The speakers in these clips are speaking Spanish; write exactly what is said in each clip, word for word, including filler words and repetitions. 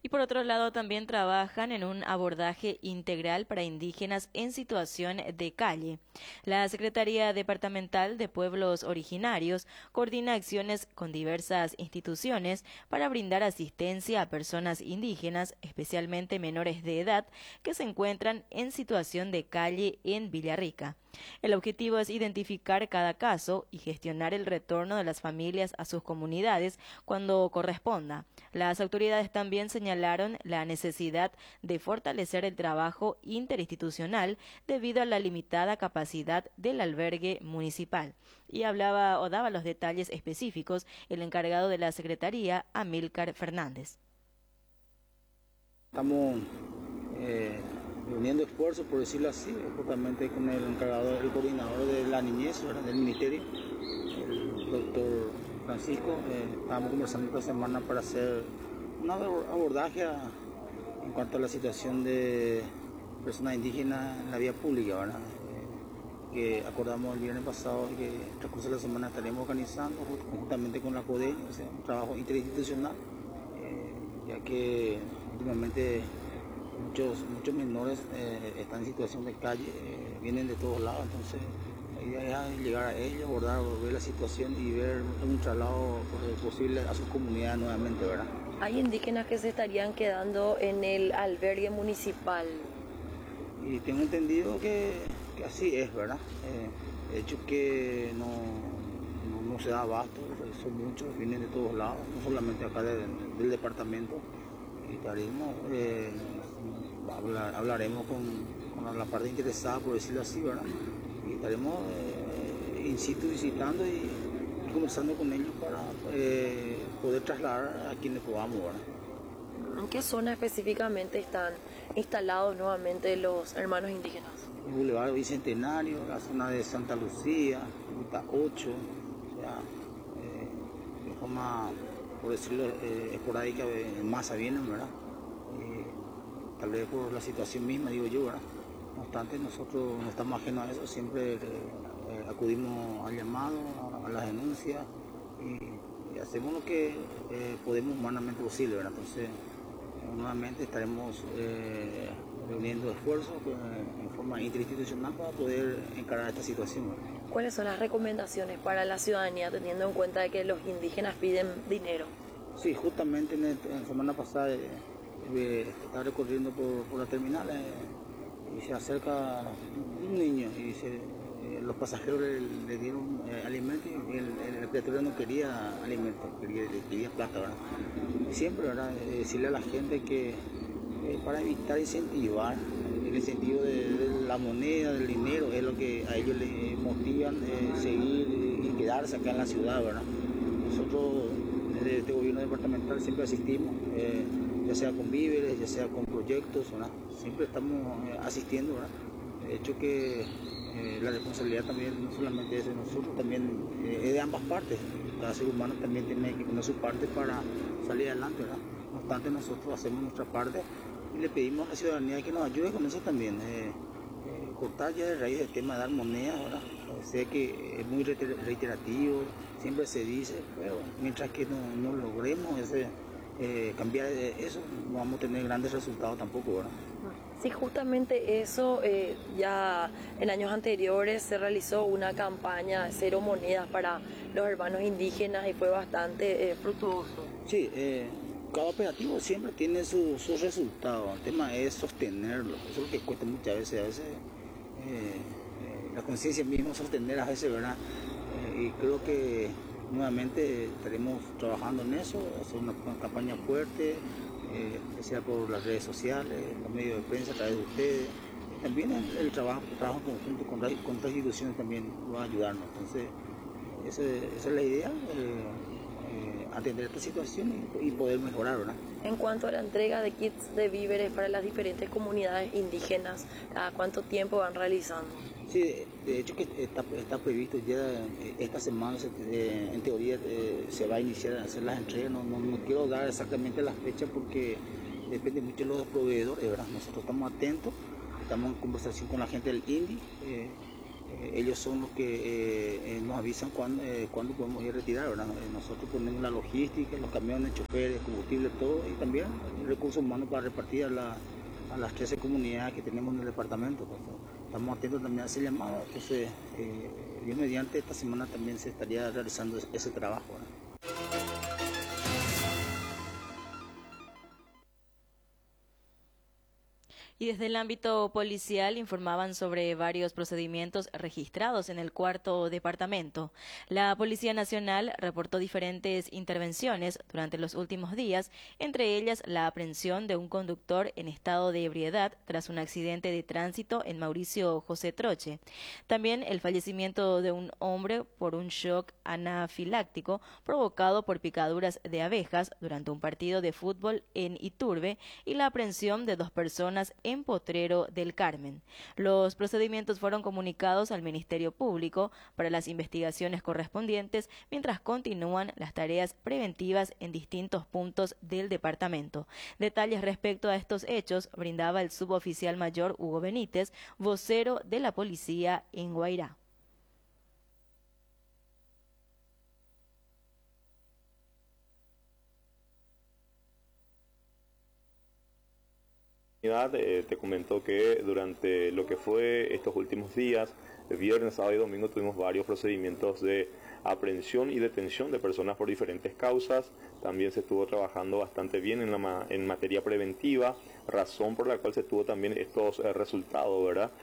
Y por otro lado, también trabajan en un abordaje integral para indígenas en situación de calle. La Secretaría Departamental de Pueblos Originarios coordina acciones con diversas instituciones para brindar asistencia a personas indígenas, especialmente menores de edad, que se encuentran en situación de calle en Villarrica. El objetivo es identificar cada caso y gestionar el retorno de las familias a sus comunidades cuando corresponda. Las autoridades también señalaron la necesidad de fortalecer el trabajo interinstitucional debido a la limitada capacidad del albergue municipal. Y hablaba o daba los detalles específicos el encargado de la Secretaría, Amílcar Fernández. Estamos eh, reuniendo esfuerzos, por decirlo así, justamente con el encargado, el coordinador de la niñez, ¿verdad?, del ministerio, el doctor Francisco. Eh, estábamos conversando esta semana para hacer un abordaje a, en cuanto a la situación de personas indígenas en la vía pública, ¿verdad? Eh, que acordamos el viernes pasado que en el transcurso de la semana estaremos organizando juntamente con la CODEI, o sea, un trabajo interinstitucional, eh, ya que últimamente muchos, muchos menores eh, están en situación de calle, eh, vienen de todos lados, entonces la idea es llegar a ellos, abordar, ver la situación y ver un traslado posible a sus comunidades nuevamente, ¿verdad? Hay indígenas que se estarían quedando en el albergue municipal. Y tengo entendido que, que así es, ¿verdad? Eh, de hecho que no, no, no se da abasto, son muchos, vienen de todos lados, no solamente acá de, del departamento. Y estaremos, eh, hablar, hablaremos con, con la parte interesada, por decirlo así, ¿verdad? Y estaremos eh, in situ visitando y conversando con ellos para eh, poder trasladar a quienes podamos, ¿verdad? ¿En qué zona específicamente están instalados nuevamente los hermanos indígenas? El Boulevard Bicentenario, la zona de Santa Lucía, Ruta ocho, o sea, eh, de forma, por decirlo, eh, esporádica, en masa vienen, ¿verdad? Eh, tal vez por la situación misma, digo yo, ¿verdad? No obstante, nosotros no estamos ajenos a eso, siempre eh, eh, acudimos al llamado, a, a las denuncias y, y hacemos lo que eh, podemos humanamente posible, ¿verdad? Entonces, nuevamente estaremos eh, reuniendo esfuerzos eh, en forma interinstitucional para poder encarar esta situación, ¿verdad? ¿Cuáles son las recomendaciones para la ciudadanía teniendo en cuenta de que los indígenas piden dinero? Sí, justamente en, el, en la semana pasada eh, eh, estaba recorriendo por, por la terminal eh, y se acerca un niño y dice, eh, los pasajeros le, le dieron eh, alimento y el, el, el criatura no quería alimento, quería, quería plata, ¿verdad? Y siempre, ¿verdad?, eh, decirle a la gente que eh, para evitar incentivar, el incentivo de, de la moneda, del dinero, es lo que a ellos les motivan eh, seguir y quedarse acá en la ciudad, ¿verdad? Nosotros desde este gobierno departamental siempre asistimos, eh, ya sea con víveres, ya sea con proyectos, ¿verdad? Siempre estamos eh, asistiendo, ¿verdad? De hecho que eh, la responsabilidad también no solamente es de nosotros, también eh, es de ambas partes. Cada ser humano también tiene que poner su parte para salir adelante, ¿verdad? No obstante, nosotros hacemos nuestra parte y le pedimos a la ciudadanía que nos ayude con eso también. Eh, eh, cortar ya de raíz el tema de dar monedas, ¿verdad? Sé que es muy reiterativo, siempre se dice, pero mientras que no, no logremos ese, eh, cambiar eso, no vamos a tener grandes resultados tampoco, ¿verdad? Sí, justamente eso, eh, ya en años anteriores se realizó una campaña de cero monedas para los hermanos indígenas y fue bastante eh, fructuoso. Sí, eh, cada operativo siempre tiene sus su resultados, el tema es sostenerlo, eso es lo que cuesta muchas veces, a veces eh, eh, la conciencia misma sostener a veces, ¿verdad? Eh, y creo que nuevamente estaremos trabajando en eso, hacer una, una campaña fuerte, eh, que sea por las redes sociales, los medios de prensa a través de ustedes. Y también el, el trabajo, trabajo conjunto con, con otras instituciones también va a ayudarnos. Entonces, esa, esa es la idea, eh, eh, atender esta situación y, y poder mejorar, ¿verdad? En cuanto a la entrega de kits de víveres para las diferentes comunidades indígenas, ¿a cuánto tiempo van realizando? Sí, de hecho que está, está previsto ya esta semana, eh, en teoría eh, se va a iniciar a hacer las entregas, no, no, no quiero dar exactamente la fecha porque depende mucho de los proveedores, ¿verdad? Nosotros estamos atentos, estamos en conversación con la gente del I N D I, eh, eh, ellos son los que eh, eh, nos avisan cuándo, eh, cuándo podemos ir a retirar, ¿verdad? Eh, nosotros ponemos la logística, los camiones, choferes, combustible, todo, y también recursos humanos para repartir a, la, a las trece comunidades que tenemos en el departamento. Pues, estamos atentos también a ese llamado, entonces, eh, Dios mediante, esta semana también se estaría realizando ese trabajo, ¿verdad? Y desde el ámbito policial informaban sobre varios procedimientos registrados en el cuarto departamento. La Policía Nacional reportó diferentes intervenciones durante los últimos días, entre ellas la aprehensión de un conductor en estado de ebriedad tras un accidente de tránsito en Mauricio José Troche. También el fallecimiento de un hombre por un shock anafiláctico provocado por picaduras de abejas durante un partido de fútbol en Iturbe y la aprehensión de dos personas en en Potrero del Carmen. Los procedimientos fueron comunicados al Ministerio Público para las investigaciones correspondientes, mientras continúan las tareas preventivas en distintos puntos del departamento. Detalles respecto a estos hechos brindaba el suboficial mayor Hugo Benítez, vocero de la policía en Guairá. Eh, te comento que durante lo que fue estos últimos días, el viernes, sábado y domingo, tuvimos varios procedimientos de aprehensión y detención de personas por diferentes causas. También se estuvo trabajando bastante bien en, la ma en materia preventiva, razón por la cual se tuvo también estos eh, resultados, ¿verdad?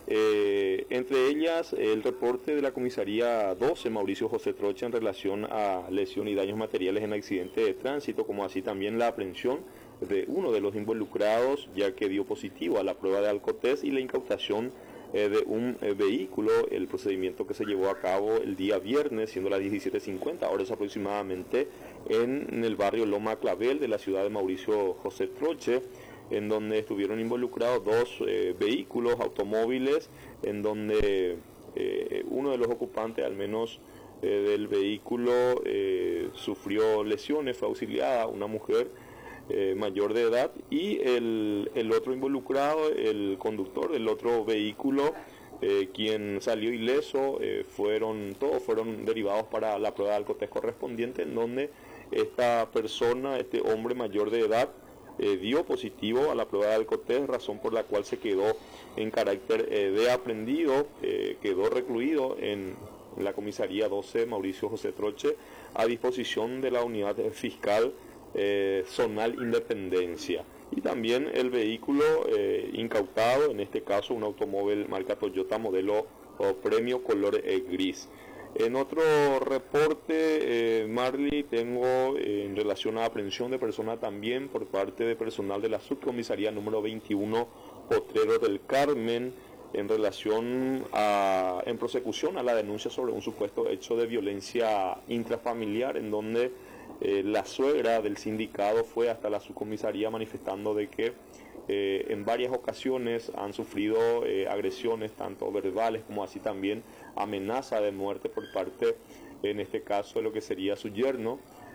Eh, entre ellas, el reporte de la comisaría doce, Mauricio José Troche, en relación a lesión y daños materiales en accidente de tránsito, como así también la aprehensión de uno de los involucrados, ya que dio positivo a la prueba de alcotest, y la incautación eh, de un eh, vehículo, el procedimiento que se llevó a cabo el día viernes, siendo las diecisiete cincuenta horas aproximadamente, en, en el barrio Loma Clavel de la ciudad de Mauricio José Troche, en donde estuvieron involucrados dos eh, vehículos, automóviles, en donde eh, uno de los ocupantes, al menos eh, del vehículo, eh, sufrió lesiones, fue auxiliada, una mujer eh, mayor de edad, y el, el otro involucrado, el conductor del otro vehículo, eh, quien salió ileso, eh, fueron todos fueron derivados para la prueba de alcotest correspondiente, en donde esta persona, este hombre mayor de edad, Eh, dio positivo a la prueba de alcotest, razón por la cual se quedó en carácter eh, de aprehendido, eh, quedó recluido en, en la comisaría doce Mauricio José Troche a disposición de la unidad fiscal eh, zonal Independencia. Y también el vehículo eh, incautado, en este caso un automóvil marca Toyota modelo o premio color eh, gris. En otro reporte, eh, Marley, tengo eh, en relación a aprehensión de personas también por parte de personal de la subcomisaría número veintiuno Potrero del Carmen, en relación a, en prosecución a la denuncia sobre un supuesto hecho de violencia intrafamiliar, en donde eh, la suegra del sindicado fue hasta la subcomisaría manifestando de que eh, en varias ocasiones han sufrido eh, agresiones, tanto verbales como así también amenaza de muerte por parte, en este caso, de lo que sería su yerno,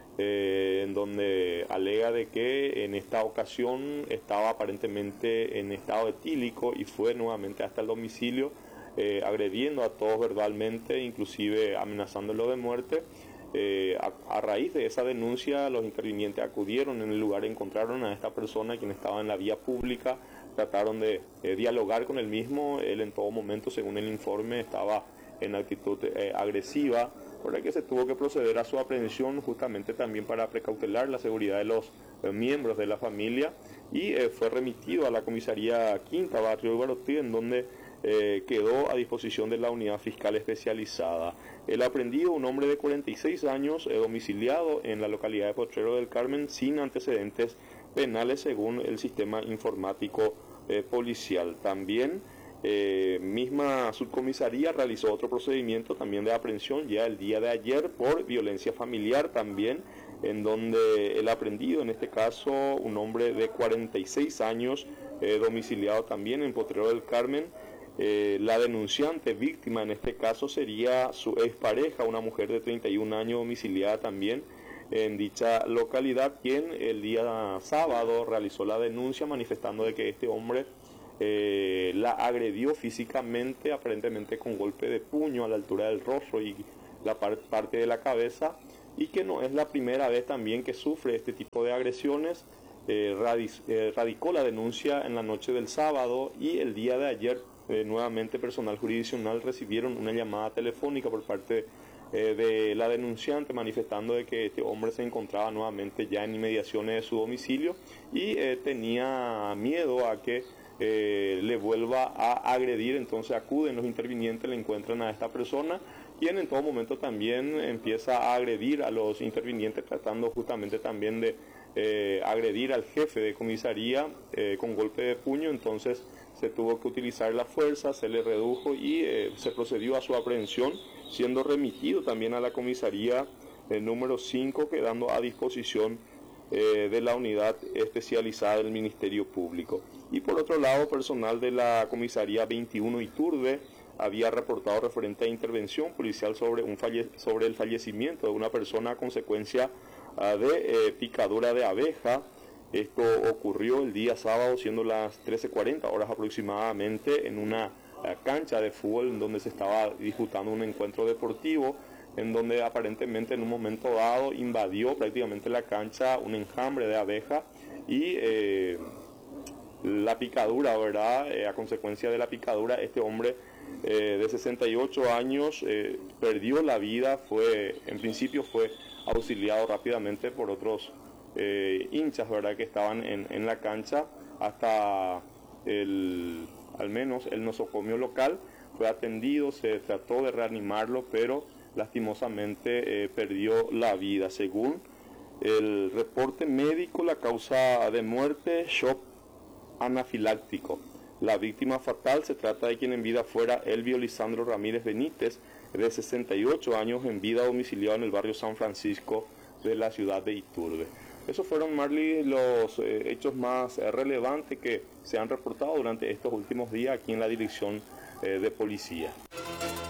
eh, en donde alega de que en esta ocasión estaba aparentemente en estado etílico y fue nuevamente hasta el domicilio, eh, agrediendo a todos verbalmente, inclusive amenazándolo de muerte. Eh, a, a raíz de esa denuncia, los intervinientes acudieron en el lugar, encontraron a esta persona, quien estaba en la vía pública, trataron de eh, dialogar con él mismo. Él en todo momento, según el informe, estaba en actitud eh, agresiva, por la que se tuvo que proceder a su aprehensión, justamente también para precautelar la seguridad de los eh, miembros de la familia, y eh, fue remitido a la comisaría Quinta, barrio de Guarotí, en donde eh, quedó a disposición de la unidad fiscal especializada. El aprehendido, un hombre de cuarenta y seis años, eh, domiciliado en la localidad de Potrero del Carmen, sin antecedentes penales según el sistema informático eh, policial. También Eh, misma subcomisaría realizó otro procedimiento también de aprehensión ya el día de ayer por violencia familiar también, en donde el aprehendido, en este caso un hombre de cuarenta y seis años, eh, domiciliado también en Potrero del Carmen, eh, la denunciante víctima en este caso sería su expareja, una mujer de treinta y un años, domiciliada también en dicha localidad, quien el día sábado realizó la denuncia manifestando de que este hombre eh, la agredió físicamente, aparentemente con golpe de puño a la altura del rostro y la par parte de la cabeza, y que no es la primera vez también que sufre este tipo de agresiones. Eh, radic eh, radicó la denuncia en la noche del sábado y el día de ayer eh, nuevamente personal jurisdiccional recibieron una llamada telefónica por parte eh, de la denunciante manifestando de que este hombre se encontraba nuevamente ya en inmediaciones de su domicilio y eh, tenía miedo a que eh, le vuelva a agredir. Entonces acuden los intervinientes, le encuentran a esta persona, quien en todo momento también empieza a agredir a los intervinientes, tratando justamente también de eh, agredir al jefe de comisaría eh, con golpe de puño. Entonces se tuvo que utilizar la fuerza, se le redujo y eh, se procedió a su aprehensión, siendo remitido también a la comisaría eh, número cinco, quedando a disposición eh, de la unidad especializada del Ministerio Público. Y por otro lado, personal de la comisaría veintiuno Iturbe había reportado referente a intervención policial sobre, un falle sobre el fallecimiento de una persona a consecuencia uh, de eh, picadura de abeja. Esto ocurrió el día sábado, siendo las trece cuarenta horas aproximadamente, en una uh, cancha de fútbol en donde se estaba disputando un encuentro deportivo, en donde aparentemente en un momento dado invadió prácticamente la cancha un enjambre de abeja y eh, la picadura, ¿verdad? Eh, a consecuencia de la picadura, este hombre eh, de sesenta y ocho años eh, perdió la vida. Fue, en principio fue auxiliado rápidamente por otros eh, hinchas, ¿verdad?, que estaban en, en la cancha, hasta el, al menos el nosocomio local. Fue atendido, se trató de reanimarlo, pero lastimosamente eh, perdió la vida. Según el reporte médico, la causa de muerte, shock anafiláctico. La víctima fatal se trata de quien en vida fuera Elvio Lisandro Ramírez Benítez, de sesenta y ocho años, en vida domiciliado en el barrio San Francisco de la ciudad de Iturbe. Esos fueron, Marley, los eh, hechos más eh, relevantes que se han reportado durante estos últimos días aquí en la dirección eh, de policía.